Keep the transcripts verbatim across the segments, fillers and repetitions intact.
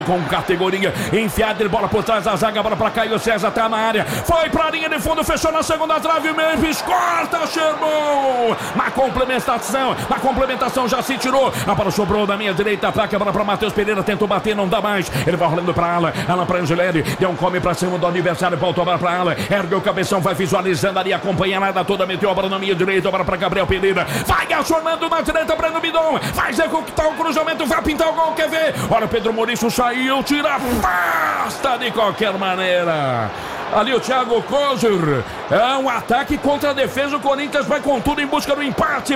Com categoria, enfiada de bola por trás da zaga, bola pra Caio César, tá na área, foi pra linha de fundo, fechou na segunda trave, Memphis, corta, Sherman, na complementação, na complementação já se tirou, a bola sobrou da minha direita, ataque, a bola pra Matheus Pereira, tentou bater, não dá mais, ele vai rolando pra ala, ala pra Angelelli, deu um come pra cima do adversário, voltou a bola pra ala, ergue o cabeção, vai visualizando ali, acompanha nada toda, meteu a bola na minha direita, a bola pra Gabriel Pereira, vai acionando na direita, Breno Bidon, vai executar o cruzamento, vai pintar o gol, quer ver, olha o Pedro Maurício sai, e o tira basta de qualquer maneira. Ali o Thiago Kozer, é um ataque contra a defesa, o Corinthians vai com tudo em busca do empate,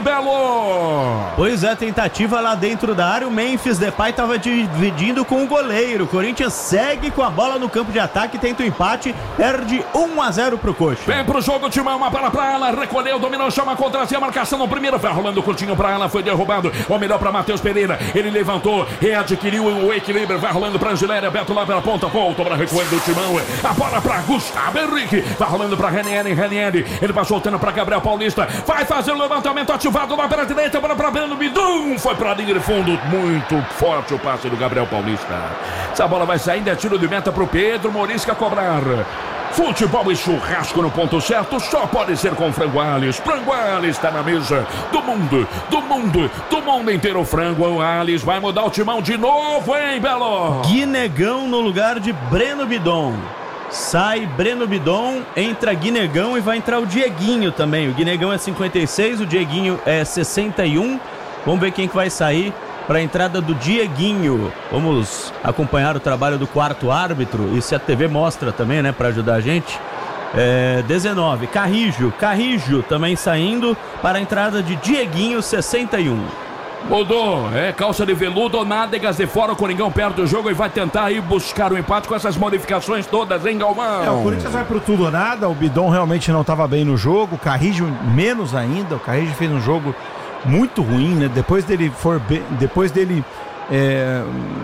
Belo. Pois é, tentativa lá dentro da área, o Memphis Depay estava dividindo com o goleiro, o Corinthians segue com a bola no campo de ataque, tenta o empate, perde um a zero pro Coxa. Vem pro jogo, Timão, uma bola pra ela, recolheu, dominou, chama contra si, a marcação no primeiro, vai rolando curtinho pra ela, foi derrubado, o melhor pra Matheus Pereira, ele levantou, readquiriu o equilíbrio, vai rolando pra Angeléria, Beto lá pela ponta, volta para recuando o Timão, a bola pra Gustavo Henrique, vai rolando pra Ranieri, Ranieri, ele vai soltando pra Gabriel Paulista, vai fazer o levantamento ativado lá pela direita, bola pra Breno Bidon, foi pra linha de fundo, muito forte o passe do Gabriel Paulista, essa bola vai saindo, é tiro de meta pro Pedro Morisca cobrar. Futebol e churrasco no ponto certo só pode ser com Frango Alves. Frango Alves está na mesa do mundo, do mundo, do mundo inteiro. Frango Alves vai mudar o timão de novo, hein, Belo? Guinegão no lugar de Breno Bidon. Sai Breno Bidon, entra Guinegão e vai entrar o Dieguinho também. O Guinegão é cinquenta e seis, o Dieguinho é sessenta e um. Vamos ver quem que vai sair para a entrada do Dieguinho. Vamos acompanhar o trabalho do quarto árbitro, e se a T V mostra também, né, para ajudar a gente. É, dezenove, Carrijo, Carrijo também saindo para a entrada de Dieguinho, sessenta e um. Mudou, é calça de veludo, nádegas de fora, o Coringão perde o jogo e vai tentar ir buscar o empate com essas modificações todas, hein, Galvão? É, o Corinthians vai pro tudo ou nada, o Bidon realmente não estava bem no jogo, o Carrijo menos ainda, o Carrijo fez um jogo muito ruim, né? Depois dele for bem, depois dele é,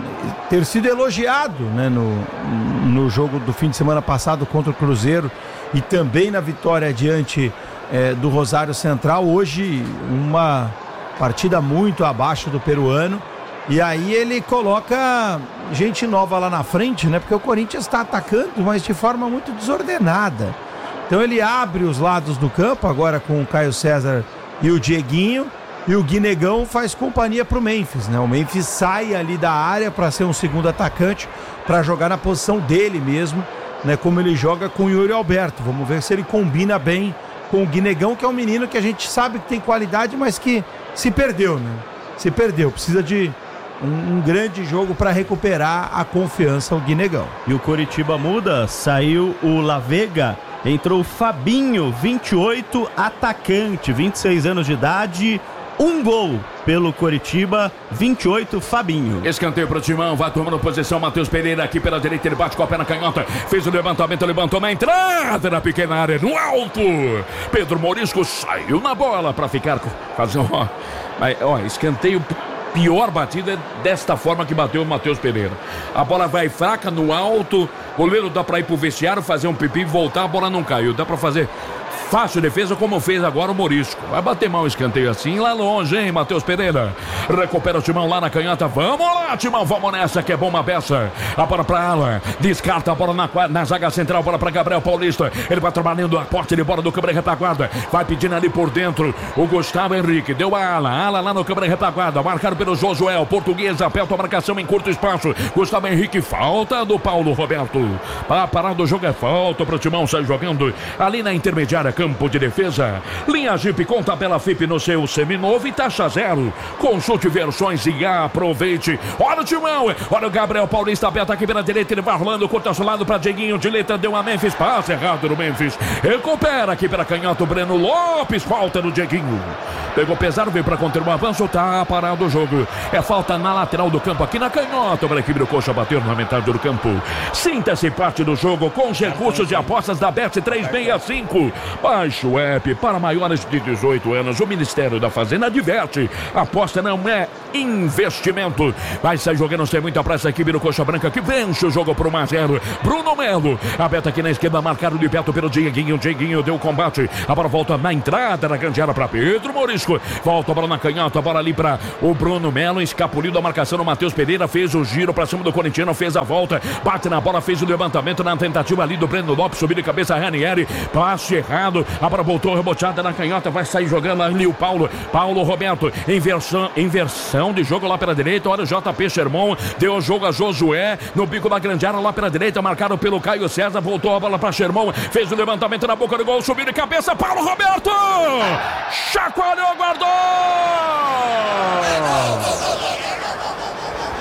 ter sido elogiado, né, no, no jogo do fim de semana passado contra o Cruzeiro e também na vitória diante é, do Rosário Central, hoje uma partida muito abaixo do peruano, e aí ele coloca gente nova lá na frente, né? Porque o Corinthians está atacando, mas de forma muito desordenada. Então ele abre os lados do campo agora com o Caio César e o Dieguinho, e o Guinegão faz companhia pro Memphis, né? O Memphis sai ali da área para ser um segundo atacante, para jogar na posição dele mesmo, né? Como ele joga com o Yuri Alberto. Vamos ver se ele combina bem com o Guinegão, que é um menino que a gente sabe que tem qualidade, mas que se perdeu, né? Se perdeu, precisa de um, um grande jogo para recuperar a confiança, o Guinegão. E o Coritiba muda, saiu o Lavega, entrou o Fabinho, vinte e oito, atacante, vinte e seis anos de idade, um gol pelo Coritiba, vinte e oito, Fabinho. Escanteio pro Timão, vai tomando posição, Matheus Pereira aqui pela direita, ele bate com a perna canhota, fez o levantamento, levantou na entrada na pequena área, no alto, Pedro Morisco saiu na bola para ficar com, fazer, ó, ó, escanteio, pior batida desta forma que bateu o Matheus Pereira, a bola vai fraca no alto, goleiro dá para ir pro vestiário, fazer um pipi, voltar, a bola não caiu, dá para fazer fácil defesa como fez agora o Morisco. Vai bater mal o escanteio assim lá longe, hein, Matheus Pereira? Recupera o Timão lá na canhota. Vamos lá, Timão, vamos nessa que é bom uma peça. A bola pra ala, descarta a bola na, na zaga central, bola pra Gabriel Paulista. Ele vai trabalhando a porta de bola do câmera retaguarda. Vai pedindo ali por dentro o Gustavo Henrique. Deu a ala, ala lá no câmera retaguarda. Marcado pelo Josué, o português, aperta a marcação em curto espaço. Gustavo Henrique, falta do Paulo Roberto. Para parar do jogo é falta pro Timão sair jogando ali na intermediária. Campo de defesa, linha Jeep com tabela F I P no seu seminovo e taxa zero. Consulte versões e aproveite. Olha o Timão, olha o Gabriel Paulista aberto aqui pela direita, ele vai rolando, corta o lado para Dieguinho, de letra deu a Memphis, passe errado no Memphis, recupera aqui pela canhota o Breno Lopes, falta no Dieguinho, pegou pesado, veio para conter o avanço, tá parado o jogo, é falta na lateral do campo, aqui na canhota, para a equipe do Coxa bater na metade do campo. Sinta-se parte do jogo com os recursos de apostas da Bet trezentos e sessenta e cinco. Baixe o app para maiores de dezoito anos. O Ministério da Fazenda adverte. Aposta não é investimento. Vai sair jogando sem muita pressa aqui, vira o Coxa Branca que vence o jogo por um a zero. Bruno Melo, aberto aqui na esquerda, marcado de perto pelo Dieguinho. Dieguinho deu combate. A bola volta na entrada da grande área para Pedro Morisco. Volta a bola na canhota, a bola ali para o Bruno Melo. Escapuliu da marcação do Matheus Pereira. Fez o giro para cima do corintiano. Fez a volta. Bate na bola, fez o levantamento na tentativa ali do Breno Lopes. Subir de cabeça, Ranieri. Passe errado. A bola voltou reboteada na canhota. Vai sair jogando ali o Paulo. Paulo Roberto. Inversão, inversão de jogo lá pela direita. Olha o J P Sherman. Deu o jogo a Josué. No bico da grande área lá pela direita. Marcado pelo Caio César. Voltou a bola para Sherman. Fez o levantamento na boca do gol. Subiu de cabeça. Paulo Roberto. Chacoalhou, guardou.